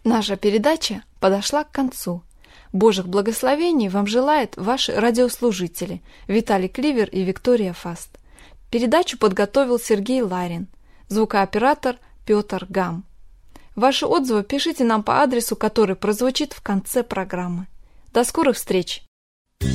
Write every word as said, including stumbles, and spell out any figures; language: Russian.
Наша передача подошла к концу. Божьих благословений вам желают ваши радиослужители Виталий Кливер и Виктория Фаст. Передачу подготовил Сергей Ларин, звукооператор Петр Гам. Ваши отзывы пишите нам по адресу, который прозвучит в конце программы. До скорых встреч!